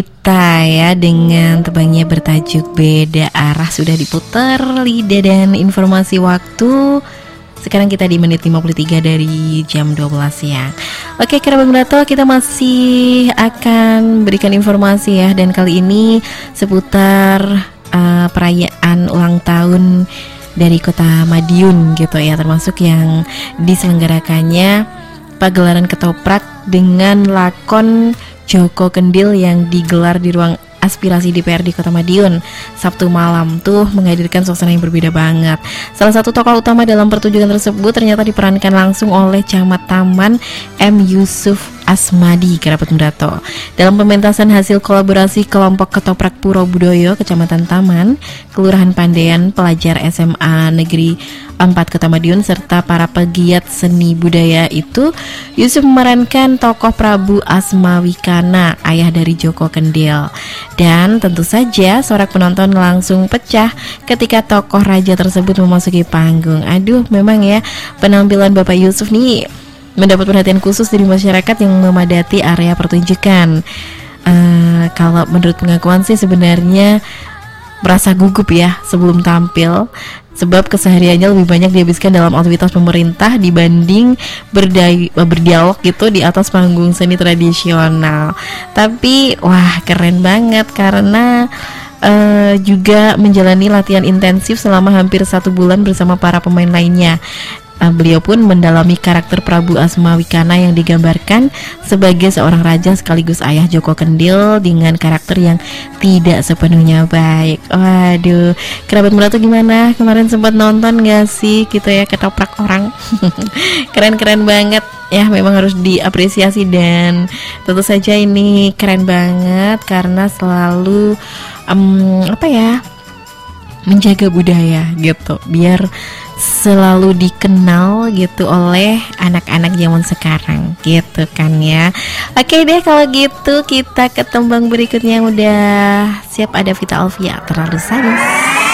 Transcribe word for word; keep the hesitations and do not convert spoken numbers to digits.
kita ya dengan tebangnya bertajuk Beda Arah sudah diputar lidah dan informasi waktu. Sekarang kita di menit lima puluh tiga dari jam dua belas siang. Oke, kerabat Mendato, kita masih akan berikan informasi ya. Dan kali ini seputar uh, perayaan ulang tahun dari Kota Madiun gitu ya. Termasuk yang diselenggarakannya pagelaran ketoprak dengan lakon Joko Kendil yang digelar di ruang aspirasi D P R di Kota Madiun Sabtu malam tuh menghadirkan suasana yang berbeda banget. Salah satu tokoh utama dalam pertunjukan tersebut ternyata diperankan langsung oleh Camat Taman M. Yusuf Asmadi, kerabat Mendato. Dalam pementasan hasil kolaborasi kelompok ketoprak Puro Budoyo, Kecamatan Taman, Kelurahan Pandean, pelajar S M A Negeri empat Kota Madiun serta para pegiat seni budaya itu, Yusuf memerankan tokoh Prabu Asmawikana, ayah dari Joko Kendil. Dan tentu saja sorak penonton langsung pecah ketika tokoh raja tersebut memasuki panggung. Aduh, memang ya penampilan Bapak Yusuf nih mendapat perhatian khusus dari masyarakat yang memadati area pertunjukan. Uh, kalau menurut pengakuan sih sebenarnya merasa gugup ya sebelum tampil, sebab kesehariannya lebih banyak dihabiskan dalam aktivitas pemerintah dibanding berdi- berdialog gitu di atas panggung seni tradisional. Tapi wah, keren banget karena uh, juga menjalani latihan intensif selama hampir satu bulan bersama para pemain lainnya. Uh, beliau pun mendalami karakter Prabu Asmawikana yang digambarkan sebagai seorang raja sekaligus ayah Joko Kendil dengan karakter yang tidak sepenuhnya baik. Waduh, kerabat Mendato gimana? Kemarin sempat nonton gak sih gitu ya ketoprak orang? Keren-keren banget ya, memang harus diapresiasi. Dan tentu saja ini keren banget karena selalu um, apa ya menjaga budaya gitu, biar selalu dikenal gitu oleh anak-anak zaman sekarang gitu kan ya. Oke deh, kalau gitu kita ke tembang berikutnya yang udah siap, ada Vita Alvia, Terlalu Sadis.